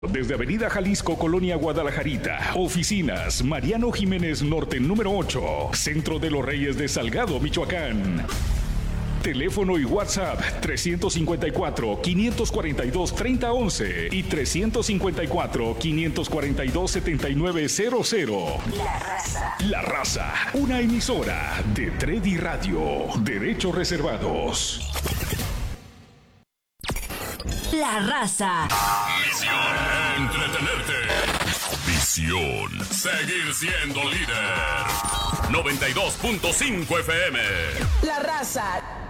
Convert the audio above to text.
Desde Avenida Jalisco, Colonia Guadalajarita. Oficinas, Mariano Jiménez Norte, número 8. Centro de los Reyes de Salgado, Michoacán. Teléfono y WhatsApp 354-542-3011 y 354-542-7900. La Raza. La Raza, una emisora de Tredi Radio. Derechos reservados. La Raza. Misión: entretenerte. Visión: seguir siendo líder. 92.5 FM. La Raza.